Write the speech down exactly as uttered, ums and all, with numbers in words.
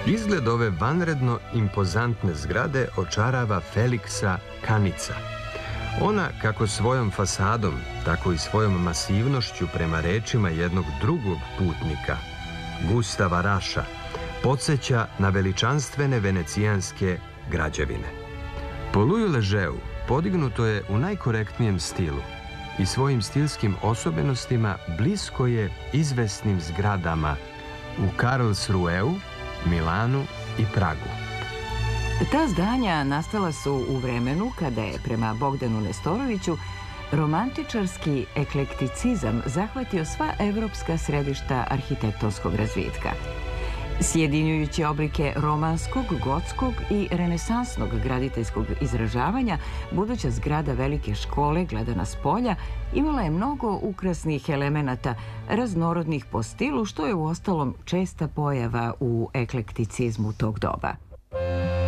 Izgled ove vanredno impozantne zgrade očarava Feliksa Kanica. Ona, kako svojom fasadom, tako i svojom masivnošću prema rečima jednog drugog putnika, Gustava Raša, podsjeća na veličanstvene venecijanske građevine. Po Louisu Legeru podignuto je u najkorektnijem stilu i svojim stilskim osobenostima blisko je izvesnim zgradama u Karlsruheu, Milanu i Pragu. Ta zdanja nastala su u vremenu kada je, prema Bogdanu Nestoroviću, romantičarski eklekticizam zahvatio sva evropska središta arhitektonskog razvitka. Sjedinjujući oblike romanskog, gotskog i renesansnog graditeljskog izražavanja, buduća zgrada velike škole, gledana s polja, imala je mnogo ukrasnih elemenata, raznorodnih po stilu, što je uostalom česta pojava u eklekticizmu tog doba.